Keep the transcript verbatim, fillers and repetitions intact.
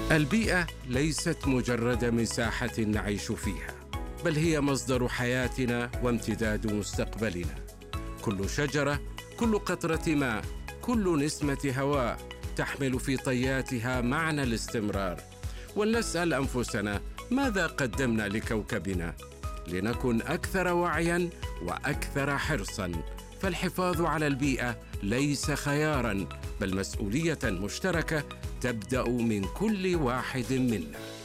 البيئة ليست مجرد مساحة نعيش فيها، بل هي مصدر حياتنا وامتداد مستقبلنا. كل شجرة، كل قطرة ماء، كل نسمة هواء تحمل في طياتها معنى الاستمرار. ولنسأل أنفسنا: ماذا قدمنا لكوكبنا؟ لنكن أكثر وعياً وأكثر حرصاً. فالحفاظ على البيئة ليس خياراً، بل مسؤولية مشتركة تبدأ من كل واحد منا.